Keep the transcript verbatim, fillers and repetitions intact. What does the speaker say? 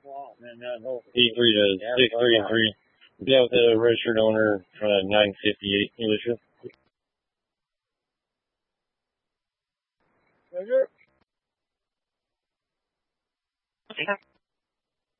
P three to six three three. Yeah, with the registered owner, uh, nine fifty-eight, Alicia. Roger.